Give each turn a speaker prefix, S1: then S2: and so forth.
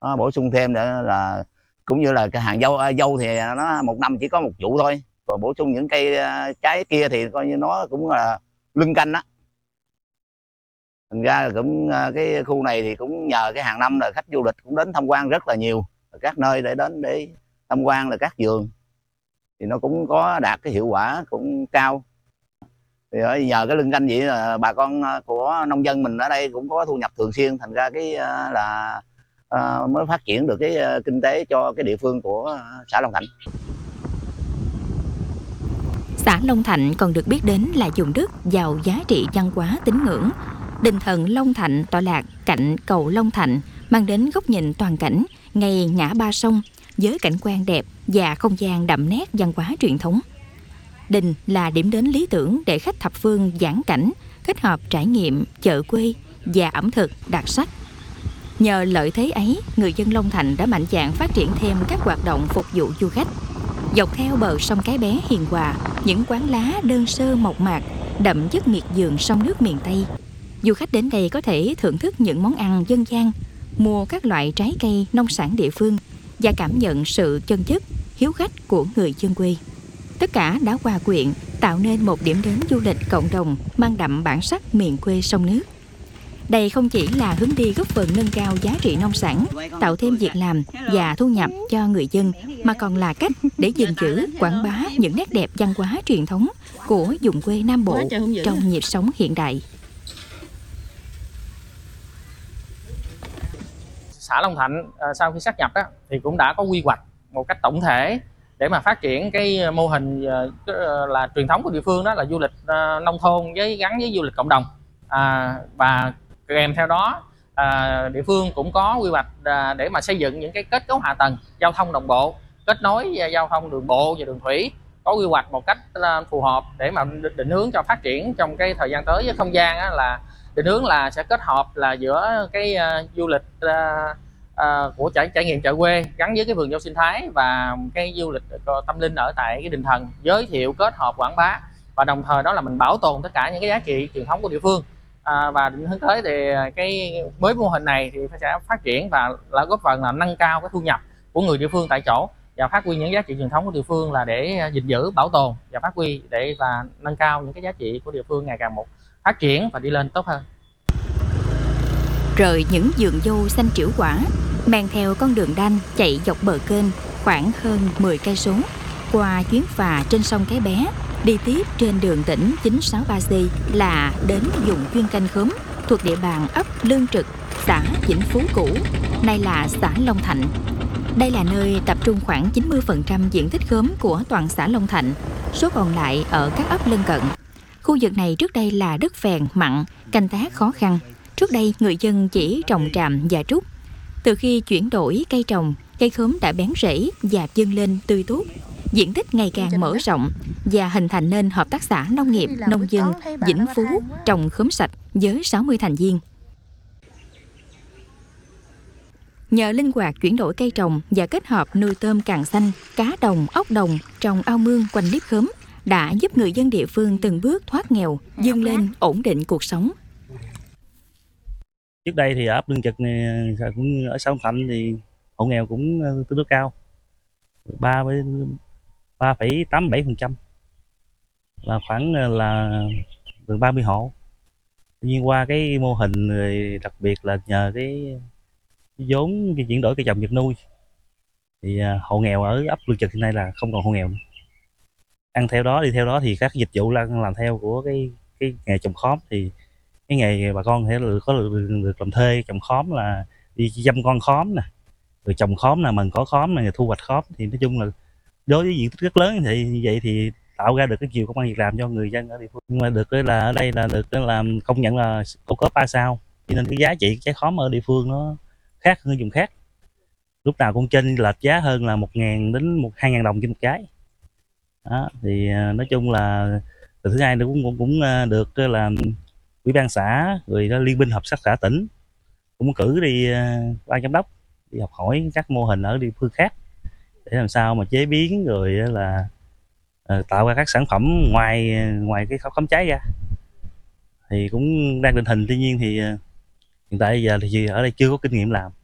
S1: Nó bổ sung thêm để là cũng như là cái hàng dâu thì nó một năm chỉ có một vụ thôi, rồi bổ sung những cây trái kia thì coi như nó cũng là lưng canh á. Thành ra là cũng cái khu này thì cũng nhờ cái hàng năm là khách du lịch cũng đến tham quan rất là nhiều, các nơi để đến để tham quan là các vườn thì nó cũng có đạt cái hiệu quả cũng cao. Thì nhờ cái lưng canh vậy là bà con của nông dân mình ở đây cũng có thu nhập thường xuyên, thành ra cái là mới phát triển được cái kinh tế cho cái địa phương của xã Long Thạnh.
S2: Xã Long Thạnh còn được biết đến là vùng đất giàu giá trị văn hóa tín ngưỡng. Đình thần Long Thạnh tọa lạc cạnh cầu Long Thạnh, mang đến góc nhìn toàn cảnh ngay ngã ba sông với cảnh quan đẹp và không gian đậm nét văn hóa truyền thống. Đình là điểm đến lý tưởng để khách thập phương vãn cảnh, kết hợp trải nghiệm chợ quê và ẩm thực đặc sắc. Nhờ lợi thế ấy, người dân Long Thạnh đã mạnh dạn phát triển thêm các hoạt động phục vụ du khách. Dọc theo bờ sông Cái Bé hiền hòa, những quán lá đơn sơ mộc mạc, đậm chất miệt vườn sông nước miền Tây. Du khách đến đây có thể thưởng thức những món ăn dân gian, mua các loại trái cây nông sản địa phương và cảm nhận sự chân chất, hiếu khách của người dân quê. Tất cả đã hòa quyện, tạo nên một điểm đến du lịch cộng đồng mang đậm bản sắc miền quê sông nước. Đây không chỉ là hướng đi góp phần nâng cao giá trị nông sản, tạo thêm việc làm và thu nhập cho người dân, mà còn là cách để gìn giữ, quảng bá những nét đẹp văn hóa truyền thống của vùng quê Nam Bộ trong nhịp sống hiện đại.
S3: Xã Long Thạnh sau khi sát nhập thì cũng đã có quy hoạch một cách tổng thể để mà phát triển cái mô hình là truyền thống của địa phương, đó là du lịch nông thôn gắn với du lịch cộng đồng. Và kèm theo đó địa phương cũng có quy hoạch để mà xây dựng những cái kết cấu hạ tầng giao thông đồng bộ, kết nối giao thông đường bộ và đường thủy, có quy hoạch một cách phù hợp để mà định hướng cho phát triển trong cái thời gian tới. Với không gian là định hướng là sẽ kết hợp là giữa cái du lịch của trải nghiệm chợ quê gắn với cái vườn dâu sinh thái và cái du lịch tâm linh ở tại cái đình thần, giới thiệu kết hợp quảng bá, và đồng thời đó là mình bảo tồn tất cả những cái giá trị truyền thống của địa phương. Và định hướng tới thì cái với mô hình này thì sẽ phát triển và là góp phần là nâng cao cái thu nhập của người địa phương tại chỗ và phát huy những giá trị truyền thống của địa phương, là để gìn giữ, bảo tồn và phát huy để và nâng cao những cái giá trị của địa phương ngày càng một phát triển và đi lên tốt hơn.
S2: Rời những vườn dâu xanh trĩu quả, men theo con đường đanh chạy dọc bờ kênh khoảng hơn 10 cây số, qua chuyến phà trên sông Cái Bé, đi tiếp trên đường tỉnh 963C là đến vùng chuyên canh khóm thuộc địa bàn ấp Lương Trực, xã Vĩnh Phú cũ, nay là xã Long Thạnh. Đây là nơi tập trung khoảng 90% diện tích khóm của toàn xã Long Thạnh, số còn lại ở các ấp lân cận. Khu vực này trước đây là đất phèn, mặn, canh tác khó khăn. Trước đây, người dân chỉ trồng tràm và trúc. Từ khi chuyển đổi cây trồng, cây khóm đã bén rễ và vươn lên tươi tốt. Diện tích ngày càng mở rộng và hình thành nên Hợp tác xã Nông nghiệp Nông dân Vĩnh Phú trồng khóm sạch với 60 thành viên. Nhờ linh hoạt chuyển đổi cây trồng và kết hợp nuôi tôm càng xanh, cá đồng, ốc đồng, trồng ao mương quanh liếp khóm đã giúp người dân địa phương từng bước thoát nghèo, vươn lên ổn định cuộc sống.
S4: Trước đây thì ở ấp Lương Trực này, cũng ở xã Long Thạnh thì hộ nghèo cũng tương đối cao, 3,87%, là khoảng là gần 30 hộ. Tuy nhiên qua cái mô hình rồi, đặc biệt là nhờ cái vốn chuyển đổi cây trồng vật nuôi, thì hộ nghèo ở ấp Lương Trực hiện nay là không còn hộ nghèo nữa. Ăn theo đó, đi theo đó thì các dịch vụ làm theo của cái nghề trồng khóm, thì cái nghề bà con sẽ được làm thuê trồng khóm, là đi chăm con khóm nè, rồi trồng khóm nè, mần cỏ khóm nè, thu hoạch khóm. Thì nói chung là đối với diện tích rất lớn thì như vậy thì tạo ra được cái nhiều công ăn việc làm cho người dân ở địa phương. Nhưng mà được là ở đây là được làm công nhận là ô cốp 3 sao, cho nên cái giá trị trái khóm ở địa phương nó khác hơn vùng khác, lúc nào cũng trên lệch giá hơn là 1.000 đến 2.000 đồng trên một trái. Đó, thì nói chung là từ thứ hai nó cũng được là ủy ban xã rồi liên minh hợp tác xã tỉnh cũng cử đi ban giám đốc đi học hỏi các mô hình ở địa phương khác để làm sao mà chế biến rồi là tạo ra các sản phẩm ngoài cái khóm trái ra, thì cũng đang định hình. Tuy nhiên thì hiện tại giờ thì ở đây chưa có kinh nghiệm làm.